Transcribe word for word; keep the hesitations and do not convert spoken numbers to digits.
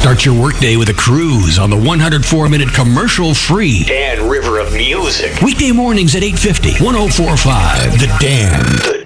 Start your workday with a cruise on the one hundred four minute commercial-free Dan River of Music. Weekday mornings at eight fifty, one oh four point five, The Dan. The